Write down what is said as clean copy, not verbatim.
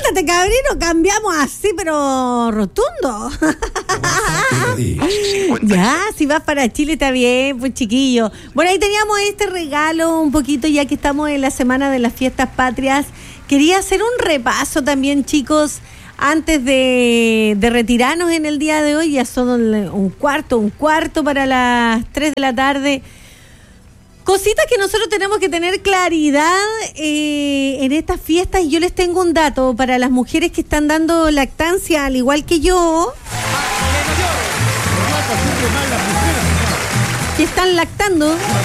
Apúrate, cabrino, cambiamos así, pero rotundo. Ya, si vas para Chile está bien, pues chiquillo. Bueno, ahí teníamos este regalo un poquito, ya que estamos en la semana de las fiestas patrias. Quería hacer un repaso también, chicos, antes de retirarnos en el día de hoy. Ya son un cuarto para las 3 de la tarde. Cositas que nosotros tenemos que tener claridad en estas fiestas, y yo les tengo un dato para las mujeres que están dando lactancia, al igual que yo, que están lactando.